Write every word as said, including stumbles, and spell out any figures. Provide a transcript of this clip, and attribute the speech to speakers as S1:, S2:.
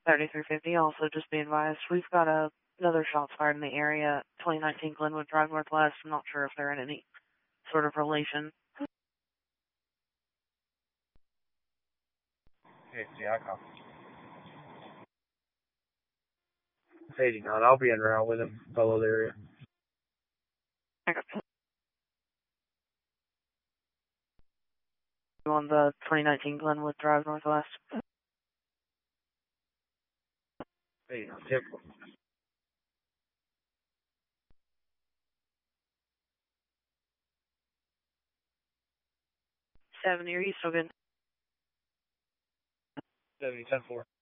S1: thirty-three fifty, also just be advised, we've got a, another shots fired in the area, twenty nineteen Glenwood Drive Northwest. I'm not sure if they're in any sort of relation.
S2: Okay, yeah, I copy. eighty-nine, I'll be en route with him, follow the area.
S1: On the twenty nineteen Glenwood Drive Northwest.
S2: eighty-nine, typical.
S1: seventy, are you still good?
S2: seventy, ten four.